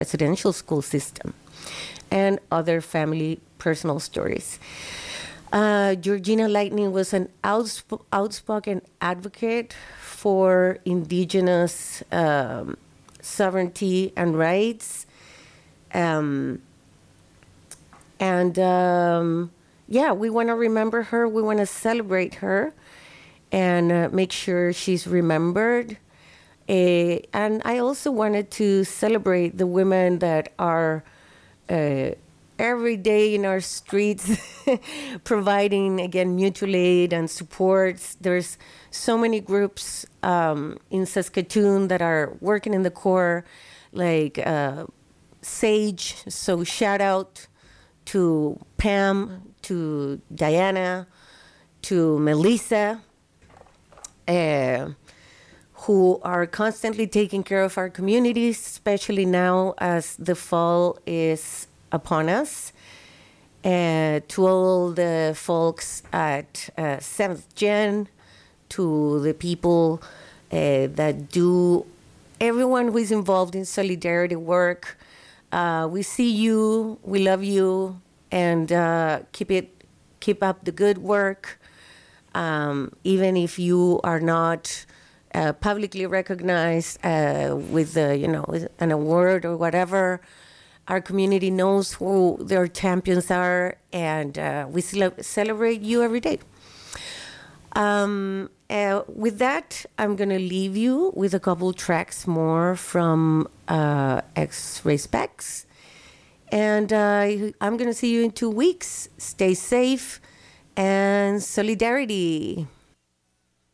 residential school system, and other family personal stories. Georgina Lightning was an outspoken advocate for indigenous sovereignty and rights. Yeah, we want to remember her. We want to celebrate her and make sure she's remembered. And I also wanted to celebrate the women that are every day in our streets providing, again, mutual aid and supports. There's so many groups in Saskatoon that are working in the core, like SAGE. So shout out to Pam, to Diana, to Melissa, who are constantly taking care of our communities, especially now as the fall is upon us. To all the folks at 7th Gen, to the people that do, everyone who is involved in solidarity work. We see you, we love you, and keep up the good work. Even if you are not publicly recognized with an award or whatever, our community knows who their champions are, and we celebrate you every day. With that, I'm going to leave you with a couple tracks more from X-Ray Specs. And I'm going to see you in 2 weeks. Stay safe and solidarity.